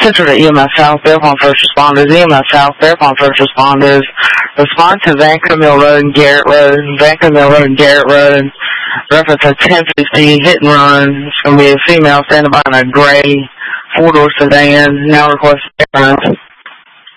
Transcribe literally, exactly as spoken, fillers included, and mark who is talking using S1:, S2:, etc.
S1: Central to E M S South, Fairphone First Responders, E M S South, Fairphone First Responders, respond to Vancouver Mill Road and Garrett Road, Vancouver Mill Road and Garrett Road, reference a ten fifty hit and run. It's going to be a female standing by in a gray four-door sedan, now request clearance.